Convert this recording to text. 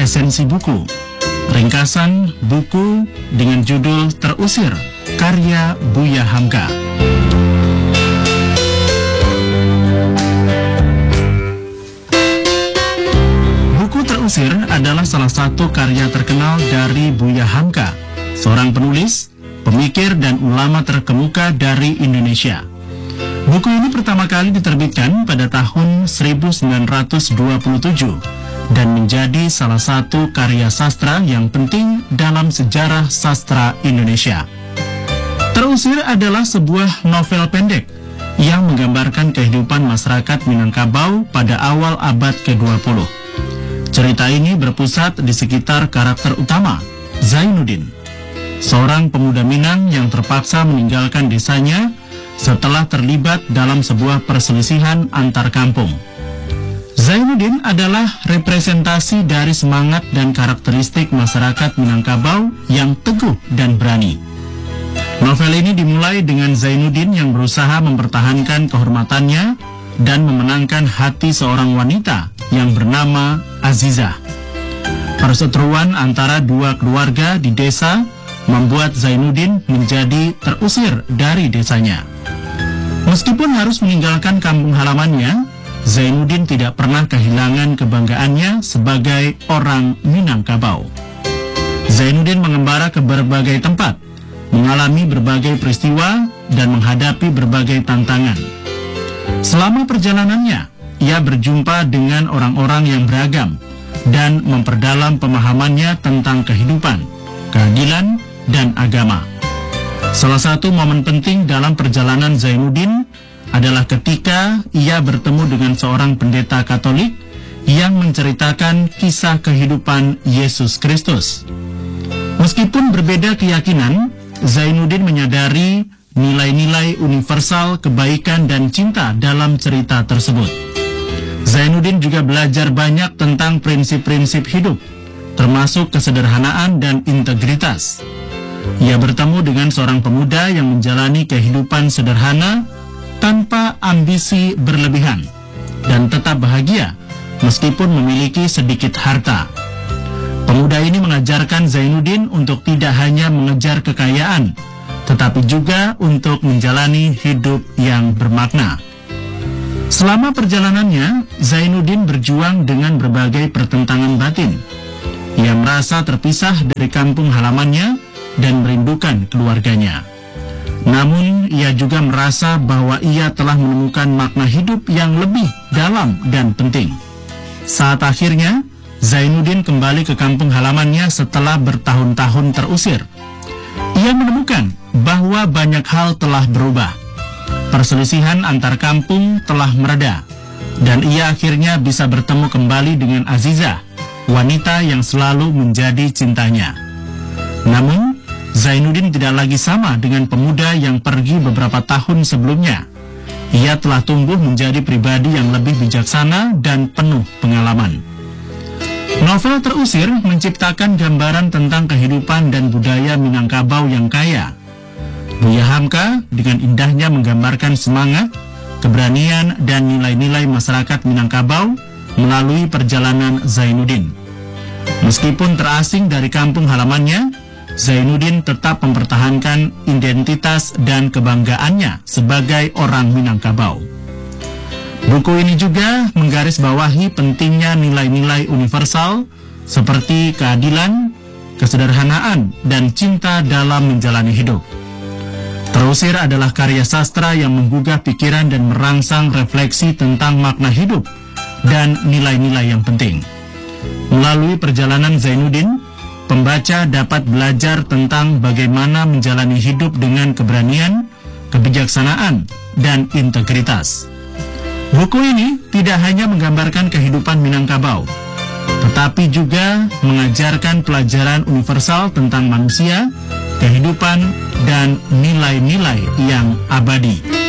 esensi buku. Ringkasan buku dengan judul Terusir, karya Buya Hamka. Buku Terusir adalah salah satu karya terkenal dari Buya Hamka, seorang penulis, pemikir, dan ulama terkemuka dari Indonesia. Buku ini pertama kali diterbitkan pada tahun 1927 dan menjadi salah satu karya sastra yang penting dalam sejarah sastra Indonesia. Terusir adalah sebuah novel pendek yang menggambarkan kehidupan masyarakat Minangkabau pada awal abad ke-20. Cerita ini berpusat di sekitar karakter utama, Zainuddin, seorang pemuda Minang yang terpaksa meninggalkan desanya setelah terlibat dalam sebuah perselisihan antar kampung. Zainuddin adalah representasi dari semangat dan karakteristik masyarakat Minangkabau yang teguh dan berani. Novel ini dimulai dengan Zainuddin yang berusaha mempertahankan kehormatannya dan memenangkan hati seorang wanita yang bernama Azizah. Perseteruan antara dua keluarga di desa membuat Zainuddin menjadi terusir dari desanya. Meskipun harus meninggalkan kampung halamannya, Zainuddin tidak pernah kehilangan kebanggaannya sebagai orang Minangkabau. Zainuddin mengembara ke berbagai tempat, mengalami berbagai peristiwa, dan menghadapi berbagai tantangan. Selama perjalanannya, ia berjumpa dengan orang-orang yang beragam dan memperdalam pemahamannya tentang kehidupan, keadilan, dan agama. Salah satu momen penting dalam perjalanan Zainuddin adalah ketika ia bertemu dengan seorang pendeta Katolik yang menceritakan kisah kehidupan Yesus Kristus. Meskipun berbeda keyakinan, Zainuddin menyadari nilai-nilai universal kebaikan dan cinta dalam cerita tersebut. Zainuddin juga belajar banyak tentang prinsip-prinsip hidup, termasuk kesederhanaan dan integritas. Ia bertemu dengan seorang pemuda yang menjalani kehidupan sederhana tanpa ambisi berlebihan dan tetap bahagia meskipun memiliki sedikit harta. Pemuda ini mengajarkan Zainuddin untuk tidak hanya mengejar kekayaan, tetapi juga untuk menjalani hidup yang bermakna. Selama perjalanannya, Zainuddin berjuang dengan berbagai pertentangan batin. Ia merasa terpisah dari kampung halamannya dan merindukan keluarganya. Namun, ia juga merasa bahwa ia telah menemukan makna hidup yang lebih dalam dan penting. Saat akhirnya, Zainuddin kembali ke kampung halamannya setelah bertahun-tahun terusir. Ia menemukan bahwa banyak hal telah berubah. Perselisihan antar kampung telah mereda, dan ia akhirnya bisa bertemu kembali dengan Azizah, wanita yang selalu menjadi cintanya. Namun, Zainuddin tidak lagi sama dengan pemuda yang pergi beberapa tahun sebelumnya. Ia telah tumbuh menjadi pribadi yang lebih bijaksana dan penuh pengalaman. Novel Terusir menciptakan gambaran tentang kehidupan dan budaya Minangkabau yang kaya. Buya Hamka dengan indahnya menggambarkan semangat, keberanian, dan nilai-nilai masyarakat Minangkabau melalui perjalanan Zainuddin. Meskipun terasing dari kampung halamannya, Zainuddin tetap mempertahankan identitas dan kebanggaannya sebagai orang Minangkabau. Buku ini juga menggarisbawahi pentingnya nilai-nilai universal seperti keadilan, kesederhanaan, dan cinta dalam menjalani hidup. Terusir adalah karya sastra yang menggugah pikiran dan merangsang refleksi tentang makna hidup dan nilai-nilai yang penting. Melalui perjalanan Zainuddin, pembaca dapat belajar tentang bagaimana menjalani hidup dengan keberanian, kebijaksanaan, dan integritas. Buku ini tidak hanya menggambarkan kehidupan Minangkabau, tetapi juga mengajarkan pelajaran universal tentang manusia, kehidupan, dan nilai-nilai yang abadi.